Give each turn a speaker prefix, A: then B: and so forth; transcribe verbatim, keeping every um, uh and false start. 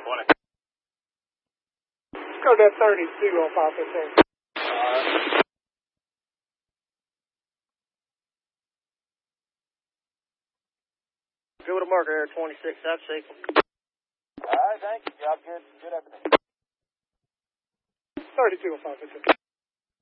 A: twenty.
B: Let's go to that thirty-two on five fifteen.
A: Alright.
B: Good with a marker there, twenty-six, that's safe.
A: Alright, thank you. Job good. Good everything.
B: thirty-two on five fifteen.